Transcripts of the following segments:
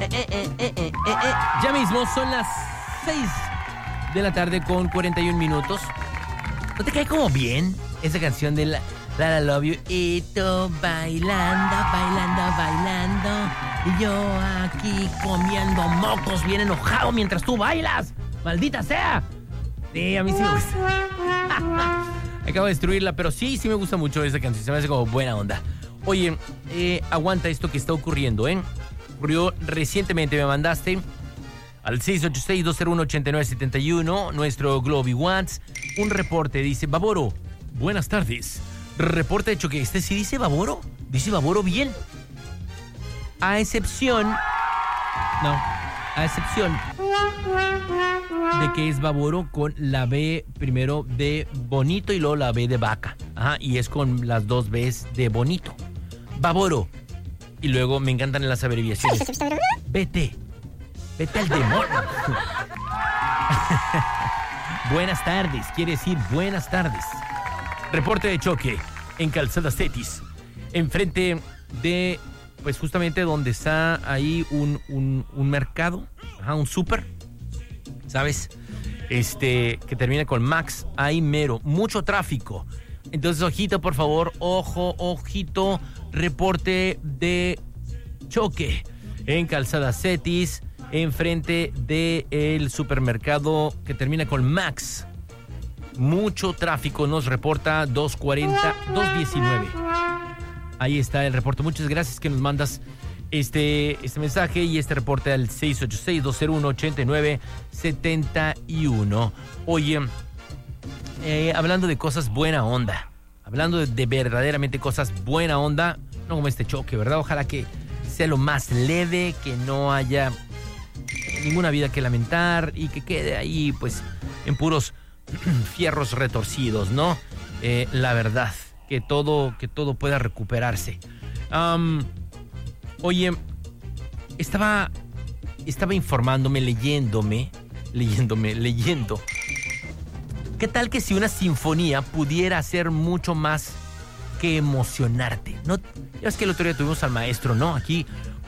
Ya mismo son las 6 de la tarde con 41 minutos. ¿No te cae como bien esa canción de la Love You? Y tú bailando, bailando, bailando. Y yo aquí comiendo mocos bien enojado mientras tú bailas. ¡Maldita sea! Sí, a mí sí me gusta. Acabo de destruirla, pero sí me gusta mucho esa canción. Se me hace como buena onda. Oye, aguanta esto que está ocurriendo, ¿eh? Ocurrió recientemente, me mandaste al 686-201-8971, nuestro Globy Watts, un reporte. Dice, Baboro, buenas tardes. Reporte de choque. ¿Este sí dice Baboro? Dice Baboro bien. A excepción de que es Baboro con la B primero de bonito y luego la B de vaca. Ajá, y es con las dos Bs de bonito. Baboro. Y luego me encantan las abreviaciones. Vete al demonio. Buenas tardes, quiere decir buenas tardes. Reporte de choque en Calzada Cetis, enfrente de, pues justamente donde está ahí un mercado, un súper, ¿sabes? Que termina con Max, ahí mero, mucho tráfico. Entonces, ojito, por favor, ojito, reporte de choque en Calzada Cetis, enfrente del supermercado que termina con Max. Mucho tráfico, nos reporta 219. Ahí está el reporte. Muchas gracias que nos mandas este mensaje y este reporte al 686-201-8971. Oye, hablando de cosas buena onda, hablando de verdaderamente cosas buena onda, no como este choque, ¿verdad? Ojalá que sea lo más leve, que no haya ninguna vida que lamentar y que quede ahí, pues, en puros fierros retorcidos, ¿no? La verdad, que todo pueda recuperarse. Oye, estaba informándome, leyendo. ¿Qué tal que si una sinfonía pudiera hacer mucho más que emocionarte? ¿No? Ya es que el otro día tuvimos al maestro, ¿no? Aquí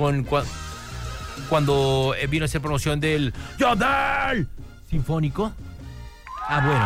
cuando vino a hacer promoción del Yodel Sinfónico. Bueno.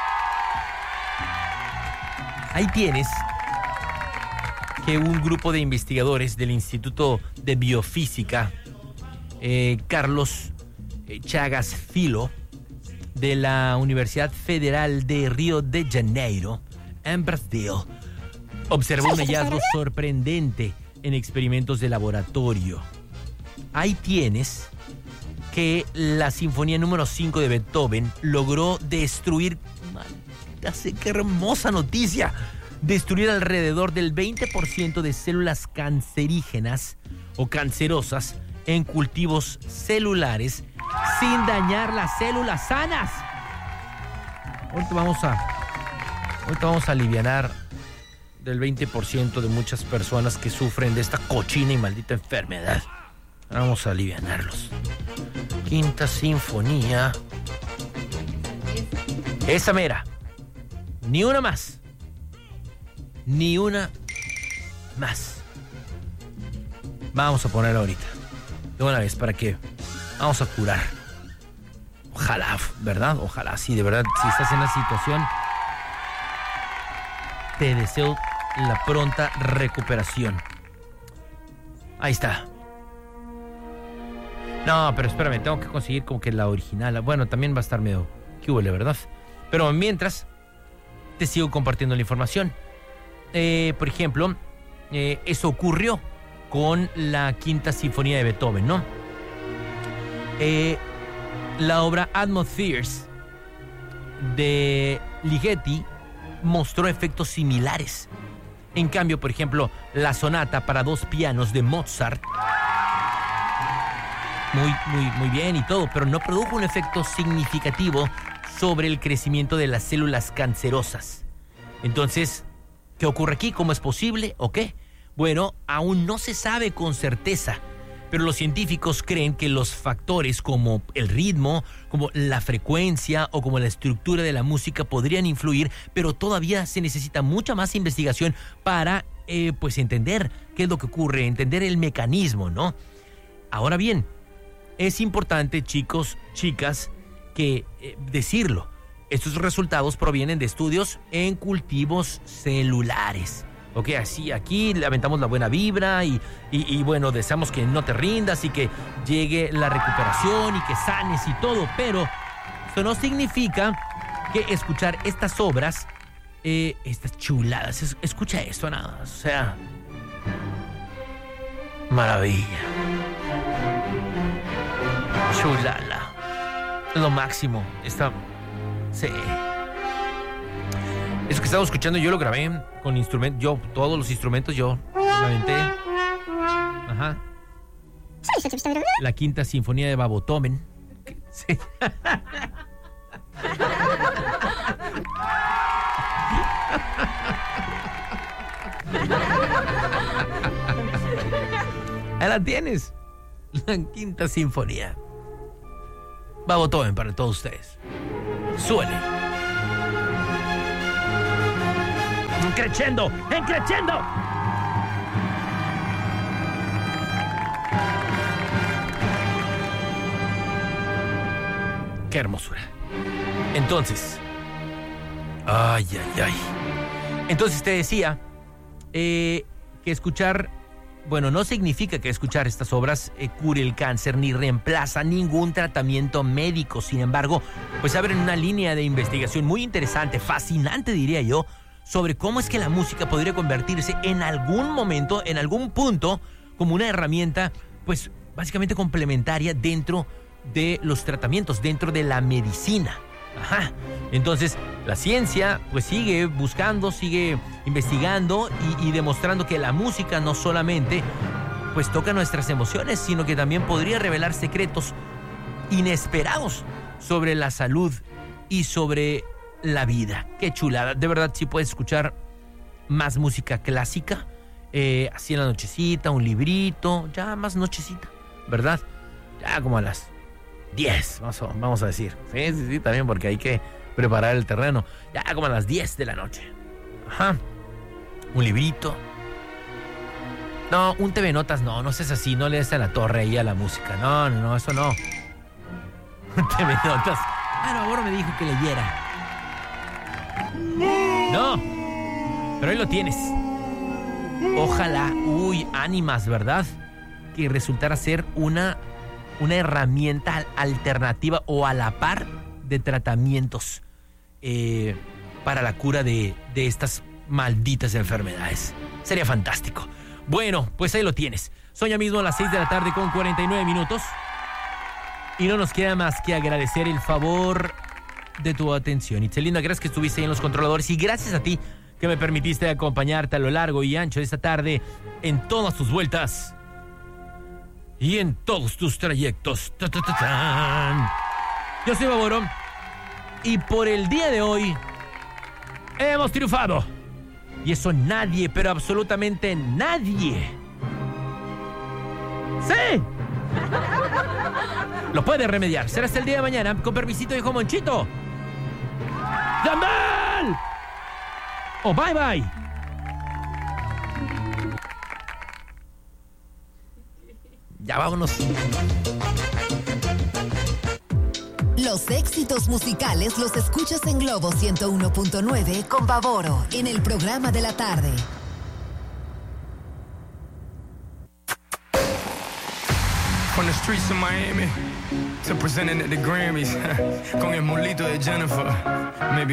Ahí tienes que un grupo de investigadores del Instituto de Biofísica, Carlos Chagas Filo, de la Universidad Federal de Río de Janeiro, en Brasil, observó un hallazgo sorprendente en experimentos de laboratorio. Ahí tienes que la Sinfonía número 5 de Beethoven logró destruir, maldita sea, qué hermosa noticia, destruir alrededor del 20% de células cancerígenas o cancerosas en cultivos celulares sin dañar las células sanas. Ahorita vamos a alivianar del 20% de muchas personas que sufren de esta cochina y maldita enfermedad. Vamos a alivianarlos. Quinta Sinfonía. Esa mera. Ni una más. Ni una más. Vamos a ponerla ahorita. De una vez, ¿para qué? Vamos a curar. Ojalá, ¿verdad? Ojalá, sí, de verdad. Si estás en la situación, te deseo la pronta recuperación. Ahí está. No, pero espérame, tengo que conseguir como que la original. Bueno, también va a estar medio que huele, ¿verdad? Pero mientras, te sigo compartiendo la información. Por ejemplo, eso ocurrió con la Quinta Sinfonía de Beethoven, ¿no? La obra Atmospheres de Ligeti mostró efectos similares. En cambio, por ejemplo, la sonata para 2 pianos de Mozart, muy bien y todo, pero no produjo un efecto significativo sobre el crecimiento de las células cancerosas. Entonces, ¿qué ocurre aquí? ¿Cómo es posible? ¿O qué? Bueno, aún no se sabe con certeza, pero los científicos creen que los factores como el ritmo, como la frecuencia o como la estructura de la música podrían influir, pero todavía se necesita mucha más investigación para pues entender qué es lo que ocurre, entender el mecanismo, ¿no? Ahora bien, es importante, chicos, chicas, que decirlo. Estos resultados provienen de estudios en cultivos celulares. Ok, así aquí le aventamos la buena vibra y bueno, deseamos que no te rindas y que llegue la recuperación y que sanes y todo, pero esto no significa que escuchar estas obras, estas chuladas, escucha esto nada más, o sea, maravilla, chulala, es lo máximo, sí. Eso que estamos escuchando yo lo grabé con instrumentos, todos los instrumentos yo lo aventé. Ajá. La Quinta Sinfonía de Babotomen. Sí. Ahí la tienes. La Quinta Sinfonía. Babotomen para todos ustedes. Suele. ¡Encrechendo! ¡Encrechendo! ¡Qué hermosura! Entonces... ¡Ay, ay, ay! Entonces te decía que escuchar... Bueno, no significa que escuchar estas obras cure el cáncer ni reemplaza ningún tratamiento médico. Sin embargo, pues abren una línea de investigación muy interesante, fascinante diría yo, sobre cómo es que la música podría convertirse en algún momento, en algún punto, como una herramienta, pues básicamente complementaria dentro de los tratamientos, dentro de la medicina. Ajá. Entonces, la ciencia pues sigue buscando, sigue investigando y demostrando que la música no solamente pues toca nuestras emociones, sino que también podría revelar secretos inesperados sobre la salud y sobre la vida. Qué chulada. De verdad, si puedes escuchar más música clásica, así en la nochecita, un librito, ya más nochecita, ¿verdad? Ya como a las 10, vamos a decir. Sí, también porque hay que preparar el terreno. Ya como a las 10 de la noche. Ajá. Un librito. No, un TV Notas, no seas así, no le des a la torre ahí a la música. No, eso no. Un TV Notas. No, ahora me dijo que leyera. No, pero ahí lo tienes. Ojalá, ánimas, ¿verdad? Que resultara ser una herramienta alternativa o a la par de tratamientos para la cura de estas malditas enfermedades. Sería fantástico. Bueno, pues ahí lo tienes. Son ya mismo las 6 de la tarde con 49 minutos. Y no nos queda más que agradecer el favor de tu atención. Itzelina, gracias que estuviste ahí en los controladores y gracias a ti que me permitiste acompañarte a lo largo y ancho de esta tarde en todas tus vueltas y en todos tus trayectos. Yo soy Baboro y por el día de hoy hemos triunfado. Y eso nadie, pero absolutamente nadie, ¡sí!, lo puede remediar. Será hasta el día de mañana. Con permisito, dijo Monchito. ¡Yandel! ¡Oh, bye, bye! Ya vámonos. Los éxitos musicales los escuchas en Globo 101.9 con Baboro en el programa de la tarde. From the streets of Miami to presenting at the Grammys con el molito de Jennifer. Maybe